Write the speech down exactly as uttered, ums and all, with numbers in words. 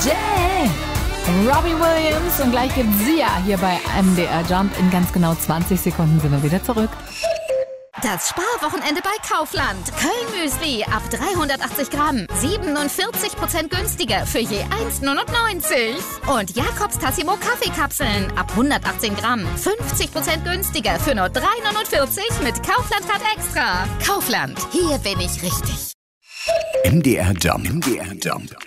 Jay, Robbie Williams und gleich gibt's Sia hier bei M D R Jump. In ganz genau zwanzig Sekunden sind wir wieder zurück. Das Sparwochenende bei Kaufland. Köln-Müsli ab dreihundertachtzig Gramm. siebenundvierzig Prozent günstiger für je eins neunundneunzig. Und Jakobs Tassimo Kaffeekapseln ab hundertachtzehn Gramm. fünfzig Prozent günstiger für nur drei neunundvierzig mit Kaufland-Card Extra. Kaufland, hier bin ich richtig. M D R Jump. M D R Jump.